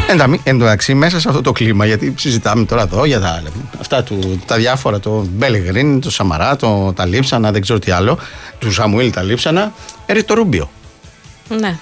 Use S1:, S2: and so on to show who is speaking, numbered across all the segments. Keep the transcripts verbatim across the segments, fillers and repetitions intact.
S1: Εν τω μεταξύ, μέσα σε αυτό το κλίμα, γιατί συζητάμε τώρα εδώ για τα, αυτά του, τα διάφορα, το Μπέλεγριν, το Σαμαρά, το, τα Λείψανα, δεν ξέρω τι άλλο, του Σαμουήλ τα Λείψανα, έρχεται το Ρούμπιο.
S2: Ναι.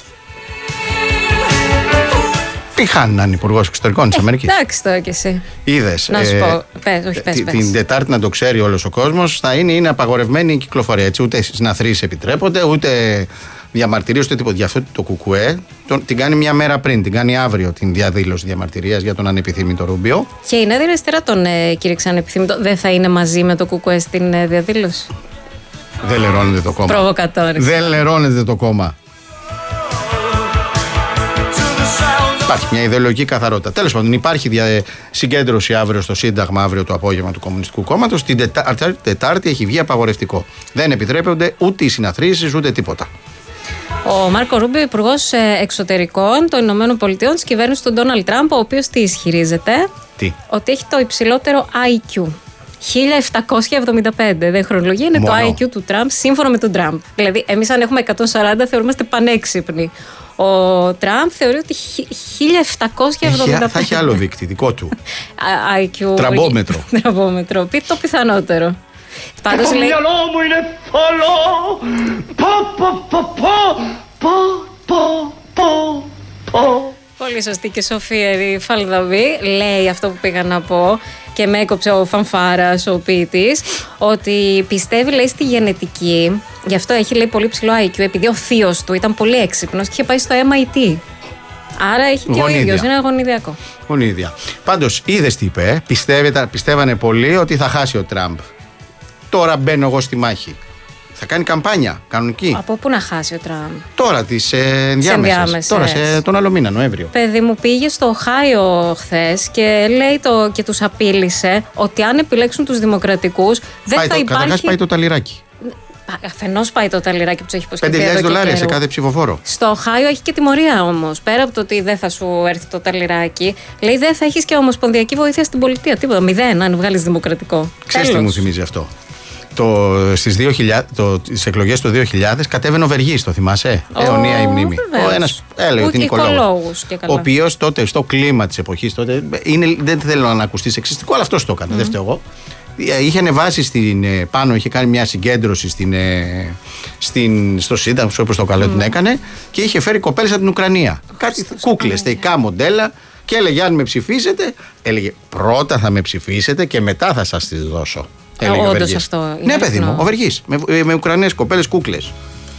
S1: Τι χάνει να είναι υπουργός εξωτερικών της Αμερικής.
S2: Εντάξει τώρα κι εσύ.
S1: Είδες.
S2: Να σου
S1: ε,
S2: πω. Πες, όχι, πες,
S1: την,
S2: πες.
S1: την Τετάρτη, να το ξέρει όλος ο κόσμος, θα είναι, είναι απαγορευμένη η κυκλοφορία. Έτσι, ούτε συναθρήσεις επιτρέπονται, ούτε διαμαρτυρίες, ούτε τίποτα. Γι' αυτό το Κουκουέ τον, την κάνει μια μέρα πριν. Την κάνει αύριο την διαδήλωση διαμαρτυρίας για τον ανεπιθύμητο Ρούμπιο.
S2: Και η Νέα Αριστερά τον ε, κήρυξε ανεπιθύμητο. Δεν θα είναι μαζί με το Κουκουέ στην ε, διαδήλωση.
S1: Δεν λερώνεται το κόμμα.
S2: Προβοκατόρες.
S1: Δεν λερώνεται το κόμμα. Υπάρχει μια ιδεολογική καθαρότητα. Τέλος πάντων, υπάρχει δια... συγκέντρωση αύριο στο Σύνταγμα, αύριο το απόγευμα του Κομμουνιστικού Κόμματος. Την Τετάρτη, Τετάρτη έχει βγει απαγορευτικό. Δεν επιτρέπονται ούτε οι συναθρήσεις ούτε τίποτα.
S2: Ο Μάρκο Ρούμπιο, υπουργός εξωτερικών των Ηνωμένων Πολιτειών της κυβέρνησης του Ντόναλντ Τραμπ, ο οποίος τι ισχυρίζεται?
S1: Τι?
S2: Ότι έχει το υψηλότερο άι κιου. χίλια επτακόσια εβδομήντα πέντε. Δεν χρονολογία, είναι
S1: Μόνο.
S2: το άι κιου του Τραμπ, σύμφωνα με τον Τραμπ. Δηλαδή, εμείς αν έχουμε εκατόν σαράντα θεωρούμαστε πανέξυπνοι. Ο Τραμπ θεωρεί ότι χίλια επτακόσια εβδομήντα πέντε.
S1: Έχει, θα έχει άλλο δείκτη, δικό του.
S2: άι κιου.
S1: Τραμπόμετρο.
S2: Τραμπόμετρο. Πει το πιθανότερο. Πάντως
S3: Το
S2: λέει.
S3: μυαλό μου είναι θολό. Πω, πω, πω, πω, πω, πω, πω.
S2: Πολύ σωστή και σοφίερη Φαλδαβή. Λέει αυτό που πήγα να πω και με έκοψε ο Φανφάρας, ο ποιητής, ότι πιστεύει, λέει, στη γενετική. Γι' αυτό έχει, λέει, πολύ ψηλό άι κιου, επειδή ο θείος του ήταν πολύ έξυπνος και είχε πάει στο εμ άι τι. Άρα έχει και
S1: Γονίδια.
S2: ο ίδιος, είναι αγωνιδιακό.
S1: Γονίδια. Πάντως, είδες τι είπε, ε? Πιστεύετε, πιστεύανε πολλοί ότι θα χάσει ο Τραμπ. Τώρα μπαίνω εγώ στη μάχη. Θα κάνει καμπάνια κανονική.
S2: Από πού να χάσει ο Τραμπ?
S1: Τώρα τις ε, ενδιάμεσες.
S2: ενδιάμεσες.
S1: Τώρα σε τον άλλο μήνα, Νοέμβριο.
S2: Παιδί μου, πήγε στο Οχάιο χθες και λέει το, και τους απείλησε ότι αν επιλέξουν τους δημοκρατικούς δεν
S1: Πάει
S2: θα
S1: το,
S2: υπάρχει.
S1: Καταρχάς πάει το ταλιράκι.
S2: Αφενός πάει το ταλιράκι που του έχει υποσχεθεί.
S1: πέντε χιλιάδες
S2: εδώ και
S1: δολάρια σε
S2: καιρό.
S1: κάθε ψηφοφόρο.
S2: Στο Οχάιο έχει και τιμωρία όμως. Πέρα από το ότι δεν θα σου έρθει το ταλιράκι, λέει δεν θα έχεις και ομοσπονδιακή βοήθεια στην πολιτεία. Τίποτα. Μηδέν, αν βγάλεις δημοκρατικό.
S1: Ξέρεις τι
S2: Τέλος.
S1: μου θυμίζει αυτό? Το, στις δύο χιλιάδες, το, τις εκλογές του δύο χιλιάδες κατέβαινε ο Βεργής, το θυμάσαι?
S2: Ω,
S1: Αιωνία η μνήμη.
S2: βεβαίως.
S1: Ο ένας έλεγε ότι είναι οικολόγος.
S2: Οικολόγους και καλά.
S1: Ο οποίος τότε στο κλίμα της εποχής τότε, είναι, δεν θέλω να ακουστεί σεξιστικό, αλλά αυτός το έκανε, mm. δεν φταίω εγώ. Είχε ανεβάσει στην, πάνω, είχε κάνει μια συγκέντρωση στην, στην, στο Σύνταγμα, όπως το καλό mm. την έκανε, και είχε φέρει κοπέλες από την Ουκρανία. Κάτι κούκλες, θεϊκά μοντέλα, και έλεγε αν με ψηφίσετε, έλεγε πρώτα θα με ψηφίσετε και μετά θα σας τις δώσω.
S2: Ε, όντως αυτό είναι.
S1: Ναι, παιδί μου, ο Βεργής. Με, με Ουκρανές κοπέλες κούκλες.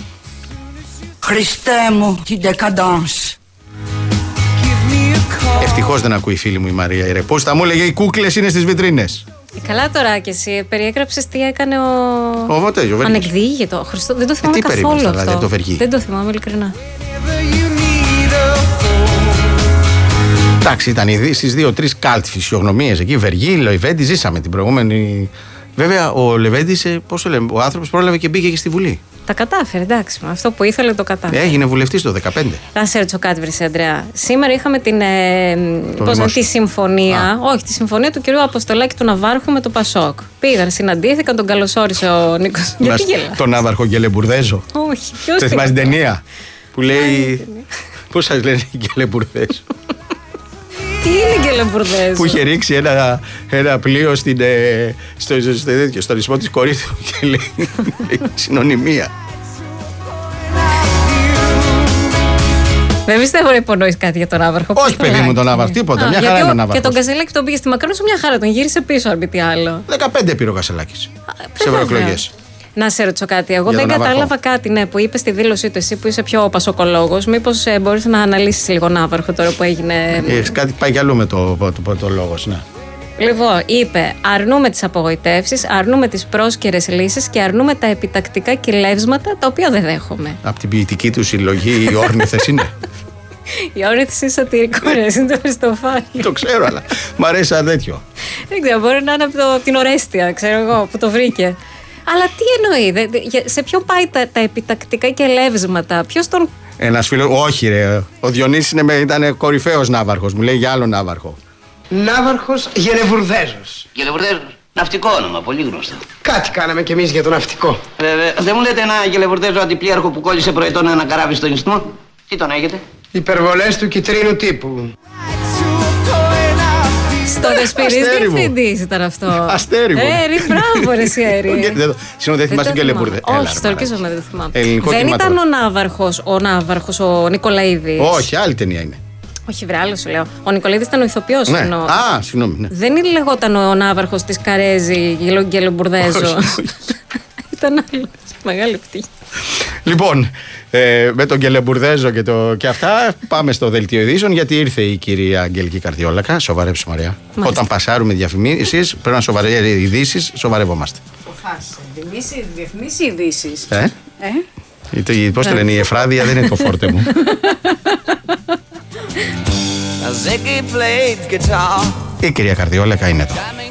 S4: Χριστέ μου, την decadence.
S1: Ευτυχώς δεν ακούει η φίλη μου η Μαρία Ιρεπούς. Θα μου έλεγε οι κούκλες είναι στις βιτρίνες.
S2: Ε, καλά τώρα και εσύ περιέγραψες τι έκανε ο.
S1: Ο Βοτέζ, ο Βεργής.
S2: Ανεκδίγητο. Χριστό, δεν το θυμάμαι
S1: Ε, τι
S2: καθόλου
S1: περίμενες,
S2: αυτό.
S1: δηλαδή, από το Βεργή?
S2: Δεν το θυμάμαι ειλικρινά.
S1: Εντάξει, ήταν στις δύο-τρεις καλτ φυσιογνωμίες εκεί. Βεργή, Λοϊβέντη, ζήσαμε την προηγούμενη. Βέβαια, ο Λεβέντης, πώς το λέμε, ο άνθρωπος πρόλαβε και μπήκε και στη Βουλή.
S2: Τα κατάφερε, εντάξει. Αυτό που ήθελε το κατάφερε.
S1: Έγινε βουλευτής το δεκαπέντε.
S2: Να σε ρωτήσω κάτι, βρε Αντρέα. Σήμερα είχαμε την, ε, πώς να, τη συμφωνία, Α. όχι, τη συμφωνία του κυρίου Αποστολάκη του Ναβάρχου με το Πασόκ. Πήγαν, συναντήθηκαν, τον καλωσόρισε ο Νίκος. Γιατί γελάς?
S1: Τον Ναύαρχο Γκελεμπουρδέζο.
S2: Όχι, ποιος?
S1: Σε θυμάσαι την ταινία που λέει. Πώς σας λένε οι Γκελεμπουρδέζο?
S2: Τι είναι Γκελεμπουρδέζο?
S1: Που είχε ρίξει ένα, ένα πλοίο στην, ε, στο, στο, στο, στο νησμό της Κορίνθου και λέει, λέει συνωνυμία.
S2: Δεν πιστεύω να υπονοείς κάτι για τον Ναύαρχο.
S1: Όχι, παιδί μου, τον Ναύαρχο, τίποτα. Μια χαρά είναι ο Ναύαρχος.
S2: Και τον Κασελάκη τον πήγε στη Μακρόνισο, μια χαρά τον γύρισε πίσω, αν μη τι άλλο.
S1: δεκαπέντε πήρε ο Κασελάκης σε ευρωεκλογές.
S2: Να σε ρωτήσω κάτι. Εγώ
S1: Για
S2: δεν
S1: τον
S2: κατάλαβα
S1: Ναύαρχο.
S2: κάτι, ναι, που είπε στη δήλωσή του, εσύ που είσαι πιο πασοκολόγος. Μήπως ε, μπορείς να αναλύσεις λίγο Ναύαρχο τώρα που έγινε.
S1: Ε, κάτι πάει κι αλλού με το, το, το, το λόγος, ναι.
S2: Λοιπόν, είπε, αρνούμε τις απογοητεύσεις, αρνούμε τις πρόσκαιρες λύσεις και αρνούμε τα επιτακτικά κυλεύσματα τα οποία δεν δέχομαι.
S1: Από την ποιητική του συλλογή οι όρνηθες είναι.
S2: Η όρνηθες είναι σατυρικό, ρε, είναι το Χριστοφάνι.
S1: Το ξέρω, αλλά μ' αρέσει σαν τέτοιο.
S2: Δεν ξέρω, μπορεί να είναι από το, την Ορέστια, ξέρω εγώ, που το βρήκε. Αλλά τι εννοεί, δε, δε, σε ποιον πάει τα, τα επιτακτικά κελεύσματα, ποιος τον.
S1: Ένας φίλος, όχι ρε, ο Διονύσης είναι με, ήταν κορυφαίος ναύαρχος, μου λέει για άλλο ναύαρχο.
S5: Ναύαρχος Γελεβουρδέζος.
S6: Γελεβουρδέζος. Ναυτικό όνομα, πολύ γνωστό.
S5: Κάτι κάναμε κι εμείς για το ναυτικό.
S6: Βέβαια, δεν μου λέτε ένα γελεβουρδέζο αντιπλήρχο που κόλλησε προετών ένα καράβι στον ιστμό? Τι τον έχετε?
S5: Υπερβολές του κυτρίνου τύπου.
S2: Στο Δεσποινής διευθυντής ήταν αυτό.
S1: Αστέρι μου.
S2: Έρη, μπράβο ρε εσύ Έρη.
S1: Συγγνώμη, δεν θυμάσαι τον Κελεμπούρδε.
S2: Όχι, στο ορκίζομαι δεν θυμάμαι. Δεν ήταν ο Ναύαρχος, ο Ναύαρχος, ο Νικολαίδης.
S1: Όχι, άλλη ταινία είναι.
S2: Όχι, βρε, άλλο σου λέω. Ο Νικολαίδης ήταν ο ηθοποιός.
S1: Ναι. Α, συγγνώμη. Ναι.
S2: Δεν λεγόταν ο Ναύαρχος της Καρέζη, Γκελεμπουρδέζο. Ήταν άλλο. Μεγάλη πτύχη.
S1: Λοιπόν, ε, με τον Γκελεμπουρδέζο και, το, και αυτά, πάμε στο δελτίο ειδήσεων, γιατί ήρθε η κυρία Αγγελική Καρδιόλακα. Σοβαρέψου, Μαρία. Μάλιστα. Όταν πασάρουμε διαφημίσεις, πρέπει να σοβαρεύει ειδήσεις, σοβαρεύομαστε.
S7: Αποφάσισε. Διεθνείς ειδήσεις.
S1: Ε? ε? Πώς το λένε, η Εφράδια δεν είναι το φόρτε μου. Η κυρία Καρδιόλακα είναι εδώ.